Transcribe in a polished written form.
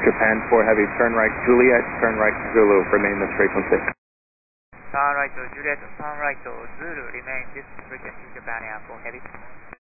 Japan 4 Heavy, turn right Juliet, turn right Zulu, remain this frequency. Turn right Juliet, turn right Zulu, remain this frequency, Japan Air 4 Heavy.